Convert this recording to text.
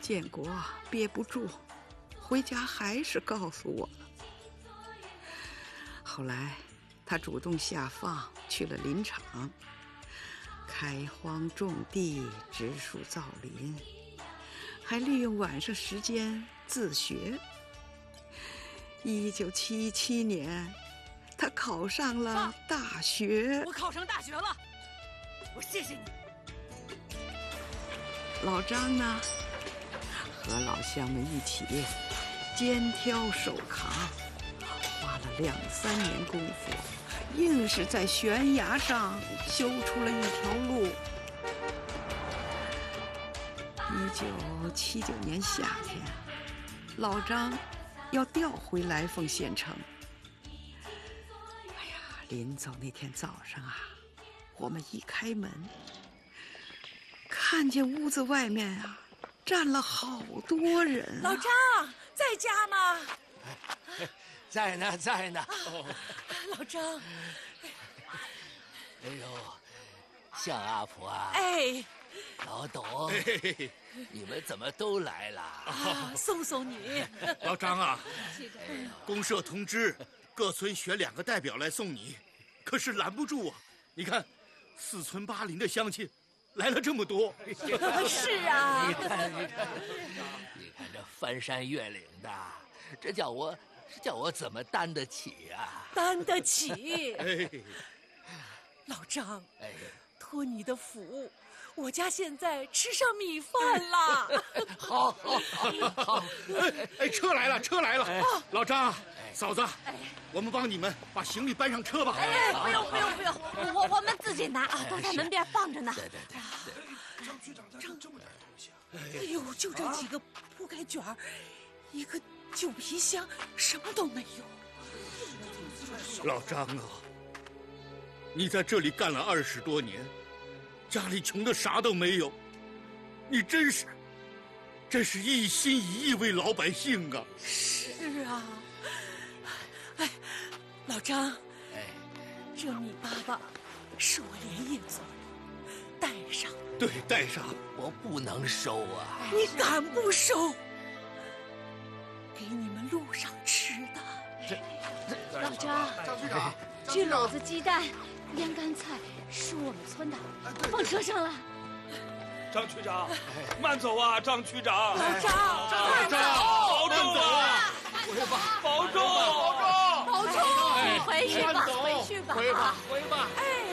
建国憋不住，回家还是告诉我了。后来他主动下放去了林场，开荒种地，植树造林，还利用晚上时间自学。1977年，他考上了大学。 我考上大学了，我谢谢你。 老张呢，和老乡们一起肩挑手扛，花了2、3年功夫，硬是在悬崖上修出了一条路。1979年夏天，老张要调回来凤县城。哎呀，临走那天早上啊，我们一开门，看见屋子外面啊站了好多人。 老张在家吗？ 在呢，在呢。 老张， 哎呦，向阿婆啊！ 哎， 老董，你们怎么都来了？ 送送你。 老张啊，公社通知各村选2个代表来送你，可是拦不住啊！你看，4村8邻的乡亲来了这么多。 是啊， 你看这翻山越岭的，这叫我怎么担得起啊？ 担得起。 哎， 老张， 哎， 托你的福，我家现在吃上米饭了。 好， 哎，车来了，车来了！老张，嫂子，我们帮你们把行李搬上车吧。 哎，不用，我们自己拿啊，都在门边放着呢。 对。 张局长在这么点东西啊！ 哎呦，就这几个铺盖卷儿，一个旧皮箱，什么都没有。 老张啊，你在这里干了20多年，家里穷的啥都没有，你真是一心一意为老百姓啊！ 是啊，哎，老张，这米粑粑是我连夜做的，带上。 对，带上。 我不能收啊！ 你敢不收？给你们路上吃的。 老张，这篓子鸡蛋、腌干菜是我们村的，放车上了。 张区长，慢走啊，张区长。 老张， 保重啊！保重！ 保重，回去吧，回吧。 回吧。 哎。